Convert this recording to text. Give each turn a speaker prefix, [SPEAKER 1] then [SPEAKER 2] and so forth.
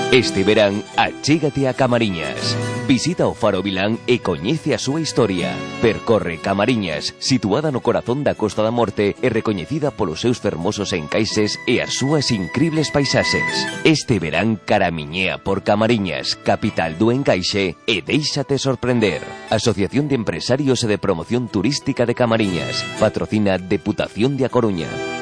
[SPEAKER 1] Este verán, achégate a Camariñas. Visita o Faro Vilán e coñece a súa historia. Percorre Camariñas, situada no corazón da Costa da Morte e recoñecida polos seus fermosos encaixes e as súas incribles paisaxes. Este verán caramiñea por Camariñas, capital do encaixe, e déixate sorprender. Asociación de Empresarios e de Promoción Turística de Camariñas. Patrocina Deputación de A Coruña.